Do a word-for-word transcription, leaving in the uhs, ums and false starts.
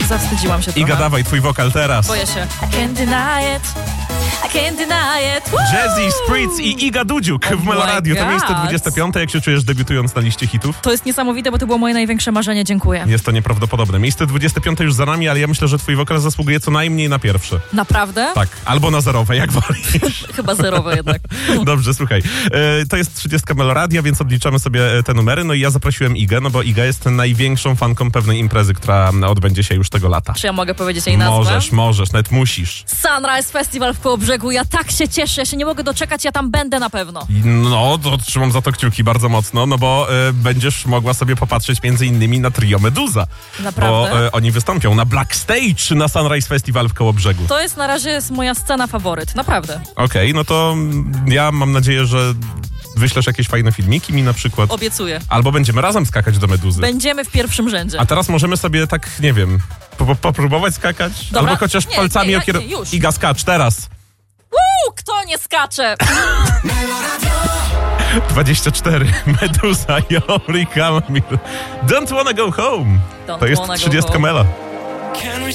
Zawstydziłam się trochę. Iga, dawaj, twój wokal teraz. Boję się. I can't deny it. I can't deny it. Woo! Jazzy, Spritz i Iga Dudziuk Oh w Meloradio. To my miejsce God. dwudzieste piąte. Jak się czujesz debiutując na liście hitów? To jest niesamowite, bo to było moje największe marzenie. Dziękuję. Jest to nieprawdopodobne. Miejsce dwudzieste piąte już za nami, ale ja myślę, że twój wokal zasługuje co najmniej na pierwsze. Naprawdę? Tak, albo na zerowe, jak wolisz. Chyba zerowe jednak. Dobrze, słuchaj. E, to jest trzydziestka Meloradia, więc odliczamy sobie e, te numery. No i ja zaprosiłem Igę, no bo Iga jest największą fanką pewnej imprezy, która odbędzie się już tego lata. Czy ja mogę powiedzieć jej nazwę? Możesz, możesz, nawet musisz. Sunrise Festival w Kołobrzegu. Ja tak się cieszę, ja się nie mogę doczekać, ja tam będę na pewno. No, to trzymam za to kciuki bardzo mocno, no bo e, będziesz mogła sobie popatrzeć między innymi na trio Meduza. Naprawdę? Bo e, oni wystąpią na Black Stage na Sunrise Festival w Kołobrzegu. To jest na razie jest moja scena faworyt, naprawdę. Okej, okay, no to mm, ja mam nadzieję, że wyślesz jakieś fajne filmiki mi na przykład. Obiecuję. Albo będziemy razem skakać do Meduzy. Będziemy w pierwszym rzędzie. A teraz możemy sobie tak, nie wiem, po, po, popróbować skakać? Dobra. Albo chociaż Nie, palcami nie, okier... nie, już. Iga, skacz teraz. Uuu, kto nie skacze? dwadzieścia cztery. Meduza, Yori Kamil. Don't wanna go home. Don't To jest wanna go trzydziestka home. Mela. Can we